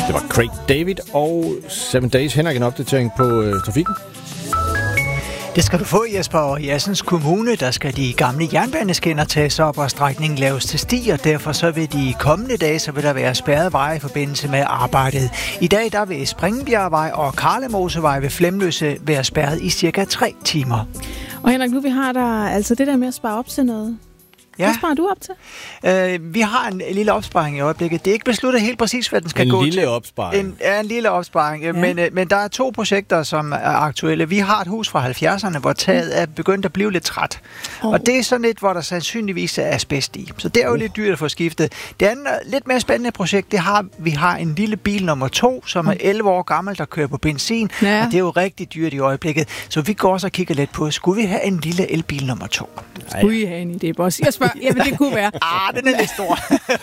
Det var Craig David og 7 Days. Henrik, en opdatering på trafikken. Det skal du få, Jesper. Og i Assens Kommune, der skal de gamle jernbaneskinner tages op, og strækningen laves til sti, og derfor så vil de kommende dage, så vil der være spærret veje i forbindelse med arbejdet. I dag, der vil Springebjergvej og Karlemosevej ved Flemløse være spærret i cirka 3 timer. Og Henrik, nu vi har der altså det der med at spare op til noget. Ja. Hvad sparer du op til? Vi har en lille opsparing i øjeblikket. Det er ikke besluttet helt præcis, hvad den skal gå til. En lille opsparing. En lille opsparing. Ja. Men der er 2 projekter, som er aktuelle. Vi har et hus fra 70'erne, hvor taget er begyndt at blive lidt træt. Og det er sådan et, hvor der sandsynligvis er asbest i. Så det er jo lidt dyrt at få skiftet. Det andet lidt mere spændende projekt, vi har en lille bil nummer 2, som er 11 år gammel, der kører på benzin. Ja. Og det er jo rigtig dyrt i øjeblikket. Så vi går også og kigger lidt på, skulle vi have en lille elbil nummer 2? Skulle I have en idé, boss? Jeg spørger, jamen det kunne være. Den er lidt stor.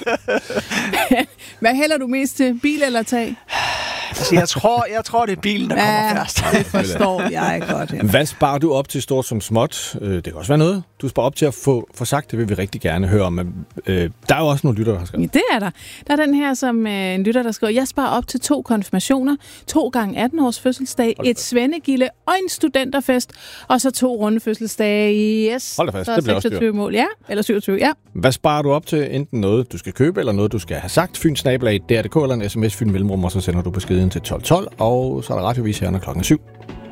Hvad hælder du mest til? Bil eller tag? Altså, jeg tror, det er bilen, der kommer først. Det forstår jeg godt. Ja. Hvad sparer du op til stort som småt? Det kan også være noget. Du sparer op til at få sagt, det vil vi rigtig gerne høre om. Men, der er jo også nogle lytter, der har skrevet. Ja, det er der. Der er den her, som en lytter, der skriver, jeg sparer op til 2 konfirmationer, 2 gange 18 års fødselsdag, et svendegilde og en studenterfest, og så 2 runde fødselsdage. Yes. Hold da fast, det bliver også 26 mål, ja. Eller 27, ja. Hvad sparer du op til? Enten noget, du skal købe, eller noget, du skal have sagt. Fyn@dr.dk eller en sms Fyn mellemrum, og så sender du beskeden til 1212, og så er der radiovis her, når klokken 7.